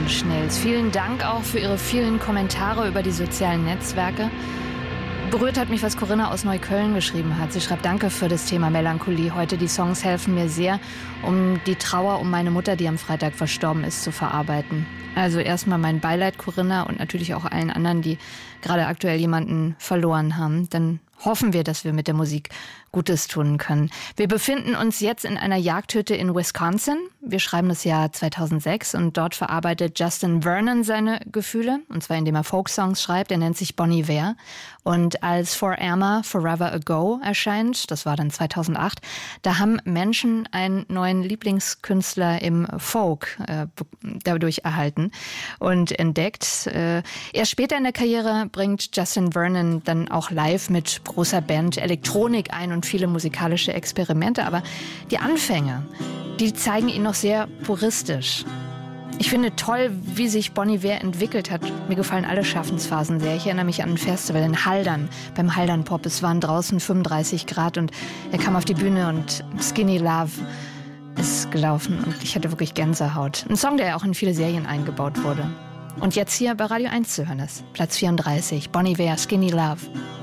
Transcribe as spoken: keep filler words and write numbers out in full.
Schnells. Vielen Dank auch für Ihre vielen Kommentare über die sozialen Netzwerke. Berührt hat mich, was Corinna aus Neukölln geschrieben hat. Sie schreibt: Danke für das Thema Melancholie heute. Die Songs helfen mir sehr, um die Trauer um meine Mutter, die am Freitag verstorben ist, zu verarbeiten. Also erstmal mein Beileid, Corinna, und natürlich auch allen anderen, die gerade aktuell jemanden verloren haben. Dann hoffen wir, dass wir mit der Musik Gutes tun können. Wir befinden uns jetzt in einer Jagdhütte in Wisconsin. Wir schreiben das Jahr zweitausendsechs und dort verarbeitet Justin Vernon seine Gefühle, und zwar indem er Folksongs schreibt. Er nennt sich Bon Iver. Und als For Irma Forever Ago erscheint, das war dann zweitausendacht, da haben Menschen einen neuen Lieblingskünstler im Folk äh, dadurch erhalten und entdeckt. Äh, erst später in der Karriere bringt Justin Vernon dann auch live mit großer Band Elektronik ein und viele musikalische Experimente, aber die Anfänge, die zeigen ihn noch sehr puristisch. Ich finde toll, wie sich Bon Iver entwickelt hat. Mir gefallen alle Schaffensphasen sehr. Ich erinnere mich an ein Festival in Haldern, beim Haldern Pop. Es waren draußen fünfunddreißig Grad und er kam auf die Bühne und Skinny Love ist gelaufen und ich hatte wirklich Gänsehaut. Ein Song, der ja auch in viele Serien eingebaut wurde. Und jetzt hier bei Radio eins zu hören ist. Platz vierunddreißig, Bon Iver, Skinny Love.